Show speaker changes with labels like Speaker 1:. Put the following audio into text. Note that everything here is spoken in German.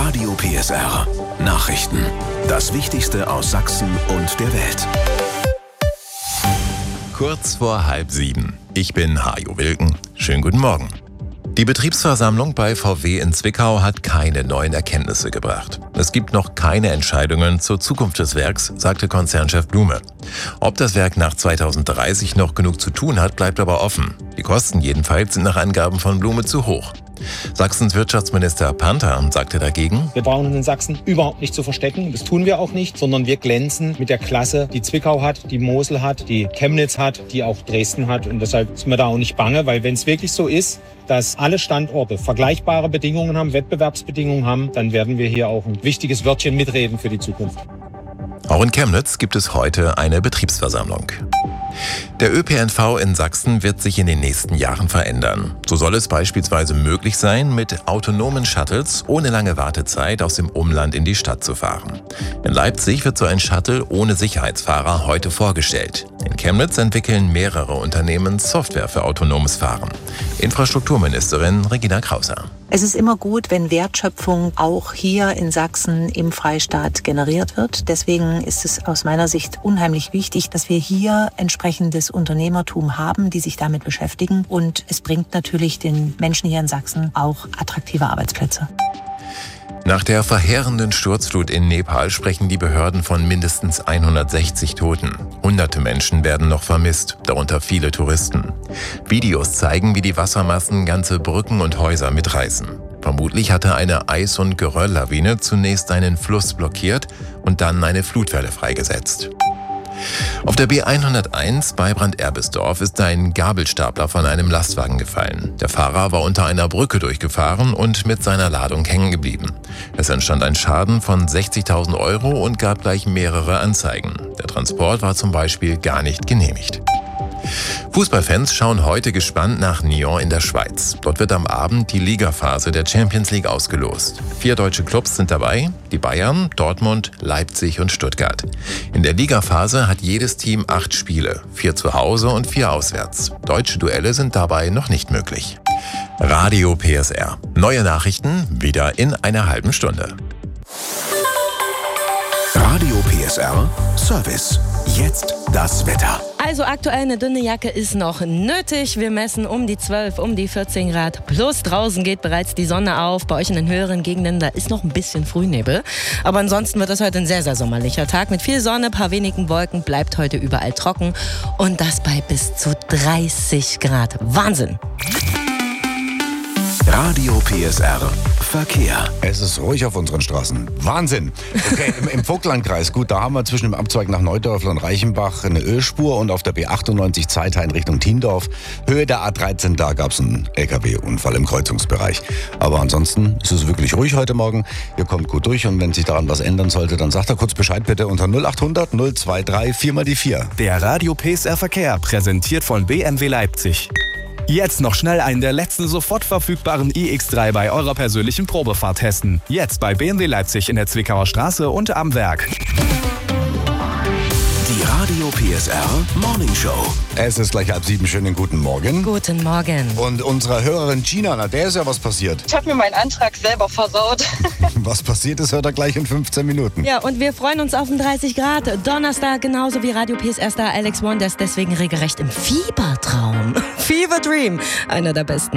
Speaker 1: Radio PSR. Nachrichten. Das Wichtigste aus Sachsen und der Welt.
Speaker 2: Kurz vor 6:30. Ich bin Hajo Wilken. Schönen guten Morgen. Die Betriebsversammlung bei VW in Zwickau hat keine neuen Erkenntnisse gebracht. Es gibt noch keine Entscheidungen zur Zukunft des Werks, sagte Konzernchef Blume. Ob das Werk nach 2030 noch genug zu tun hat, bleibt aber offen. Die Kosten jedenfalls sind nach Angaben von Blume zu hoch. Sachsens Wirtschaftsminister Panther sagte dagegen:
Speaker 3: Wir brauchen uns in Sachsen überhaupt nicht zu verstecken. Das tun wir auch nicht, sondern wir glänzen mit der Klasse, die Zwickau hat, die Mosel hat, die Chemnitz hat, die auch Dresden hat. Und deshalb ist mir da auch nicht bange, weil wenn es wirklich so ist, dass alle Standorte vergleichbare Bedingungen haben, Wettbewerbsbedingungen haben, dann werden wir hier auch ein wichtiges Wörtchen mitreden für die Zukunft.
Speaker 2: Auch in Chemnitz gibt es heute eine Betriebsversammlung. Der ÖPNV in Sachsen wird sich in den nächsten Jahren verändern. So soll es beispielsweise möglich sein, mit autonomen Shuttles ohne lange Wartezeit aus dem Umland in die Stadt zu fahren. In Leipzig wird so ein Shuttle ohne Sicherheitsfahrer heute vorgestellt. In Chemnitz entwickeln mehrere Unternehmen Software für autonomes Fahren. Infrastrukturministerin Regina Krauser.
Speaker 4: Es ist immer gut, wenn Wertschöpfung auch hier in Sachsen im Freistaat generiert wird. Deswegen ist es aus meiner Sicht unheimlich wichtig, dass wir hier entsprechendes Unternehmertum haben, die sich damit beschäftigen. Und es bringt natürlich den Menschen hier in Sachsen auch attraktive Arbeitsplätze.
Speaker 2: Nach der verheerenden Sturzflut in Nepal sprechen die Behörden von mindestens 160 Toten. Hunderte Menschen werden noch vermisst, darunter viele Touristen. Videos zeigen, wie die Wassermassen ganze Brücken und Häuser mitreißen. Vermutlich hatte eine Eis- und Gerölllawine zunächst einen Fluss blockiert und dann eine Flutwelle freigesetzt. Auf der B101 bei Brand-Erbisdorf ist ein Gabelstapler von einem Lastwagen gefallen. Der Fahrer war unter einer Brücke durchgefahren und mit seiner Ladung hängen geblieben. Es entstand ein Schaden von 60.000 € und gab gleich mehrere Anzeigen. Der Transport war zum Beispiel gar nicht genehmigt. Fußballfans schauen heute gespannt nach Nyon in der Schweiz. Dort wird am Abend die Ligaphase der Champions League ausgelost. 4 deutsche Clubs sind dabei, die Bayern, Dortmund, Leipzig und Stuttgart. In der Ligaphase hat jedes Team 8 Spiele, 4 zu Hause und 4 auswärts. Deutsche Duelle sind dabei noch nicht möglich. Radio PSR. Neue Nachrichten wieder in einer halben Stunde.
Speaker 1: Radio PSR Service. Jetzt das Wetter.
Speaker 5: Also aktuell eine dünne Jacke ist noch nötig. Wir messen um die 12, um die 14 Grad plus. Draußen geht bereits die Sonne auf. Bei euch in den höheren Gegenden, da ist noch ein bisschen Frühnebel. Aber ansonsten wird das heute ein sehr, sehr sommerlicher Tag. Mit viel Sonne, paar wenigen Wolken, bleibt heute überall trocken. Und das bei bis zu 30 Grad. Wahnsinn!
Speaker 1: Radio PSR Verkehr.
Speaker 6: Es ist ruhig auf unseren Straßen. Wahnsinn. Okay, im Vogtlandkreis, gut, da haben wir zwischen dem Abzweig nach Neudörfl und Reichenbach eine Ölspur und auf der B98 Zeithain Richtung Thiendorf, Höhe der A13, da gab es einen LKW-Unfall im Kreuzungsbereich. Aber ansonsten ist es wirklich ruhig heute Morgen. Ihr kommt gut durch und wenn sich daran was ändern sollte, dann sagt er kurz Bescheid bitte unter 0800 023 4 mal die 4.
Speaker 7: Der Radio PSR Verkehr, präsentiert von BMW Leipzig. Jetzt noch schnell einen der letzten sofort verfügbaren iX3 bei eurer persönlichen Probefahrt testen. Jetzt bei BMW Leipzig in der Zwickauer Straße und am Werk.
Speaker 1: Die Radio PSR Morning Show.
Speaker 6: Es ist gleich 6:30. Schönen guten Morgen.
Speaker 5: Guten Morgen.
Speaker 6: Und unserer Hörerin Gina, na der ist ja was passiert.
Speaker 8: Ich habe mir meinen Antrag selber versaut.
Speaker 6: Was passiert ist, hört er gleich in 15 Minuten.
Speaker 5: Ja, und wir freuen uns auf den 30 Grad. Donnerstag genauso wie Radio PSR-Star Alex Wonders. Deswegen regelrecht im Fiebertraum. Fever Dream. Einer der besten.